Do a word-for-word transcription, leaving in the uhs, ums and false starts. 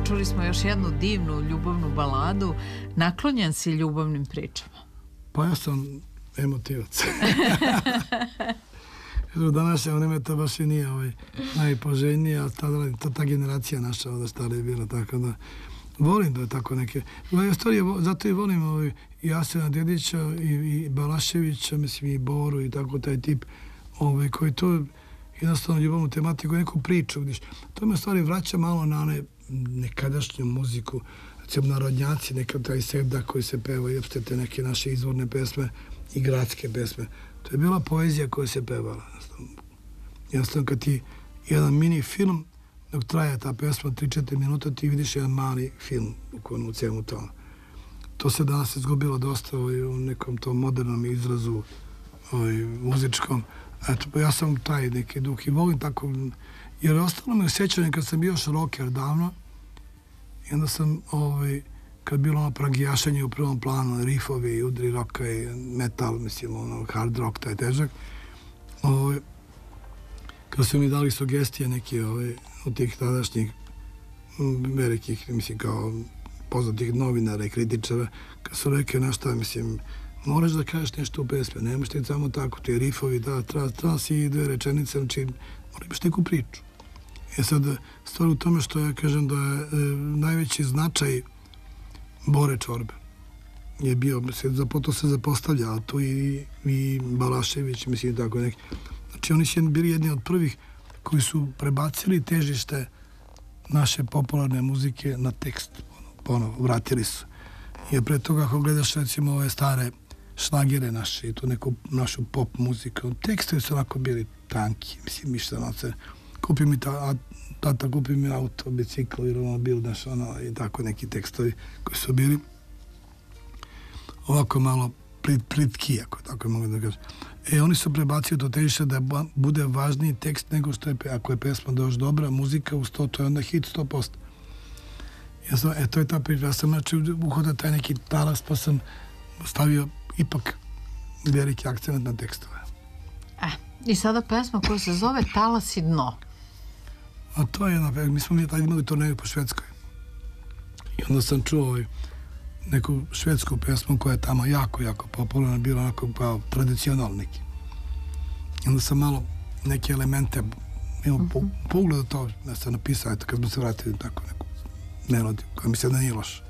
čuli smo još jednu divnu ljubavnu baladu. Naklonjen si ljubavnim pričama? Pa ja sam emotivac. Danas je vreme to baš i nije ovaj, najpoželjnije, a tada, to ta generacija naša ovdje stara je bila, tako da volim da je tako neke... Stvari, zato i volim ovaj, i Asena Dedića i, i Balaševića, mislim i Boru i tako taj tip ovaj, koji to jednostavno ljubavnu tematiku, neku priču, vidiš. To me stvari vraća malo na one nekadašnju muziku, recimo narodnjaci, neka taj sevda koji se peva i opštete neke naše izvorne pesme i gradske pesme. To je bila poezija koja se pevala. Jednostavno kad ti jedan mini film, dok traje ta pesma tri do četiri minuta, ti vidiš jedan mali film u cijelom tome. To se danas izgubilo dosta u nekom tom modernom izrazu muzičkom. Eto, ja sam taj neki duh i volim tako, jer ostalo me sjećanje kad sam bio još rocker davno i onda sam, ovaj, kad bilo ono pragijašenje u prvom planu, riffovi, udri roka i metal, mislim, ono, hard rock, taj težak, ovaj, kad su mi dali sugestije neke, ovaj, od tih tadašnjih velikih, mislim, kao poznatih novinara i kritičara, kad su rekli, na šta, mislim, moraš da kažeš nešto u pesme, nemaš ti samo tako, ti rifovi, da, tra, tras i dve rečenice, znači, moraš imaš neku priču. E sad, stvar u tome što ja kažem da je e, najveći značaj Bore Čorbe je bio, mislim, to se zapostavlja, a tu i, i Balašević, mislim, tako neki. Znači, oni su bili jedni od prvih koji su prebacili težište naše popularne muzike na tekst, ponovo, vratili su. Jer pre toga, ako gledaš, recimo, ove stare šlagere naše i tu neku našu pop muziku, tekstovi su onako bili tanki, mislim, mišta noce, kupi mi ta, tata, kupi mi auto, bicikl ili mobil, znaš, ono, i tako neki tekstovi koji su bili ovako malo plitki, ako tako mogu da kažem. E, oni su prebacili to težište da bude važniji tekst nego što je, ako je pesma doš dobra, muzika uz to, to je onda hit sto posto. Ja sam, e, to je ta priča, ja sam, znači, uhoda taj neki talas, pa sam stavio ipak veliki akcent na tekstove. E, i sada pesma koja se zove Talas i dno. A to je jedna, mi smo mi tada imali turneju po Švedskoj. I onda sam čuo ovaj, neku švedsku pesmu koja je tamo jako, jako popularna, bila onako pa tradicionalna neki. I onda sam malo neke elemente imao mm-hmm. po, pogledu to da sam napisao, eto kad smo se vratili tako neku melodiju koja mi se da nije loša.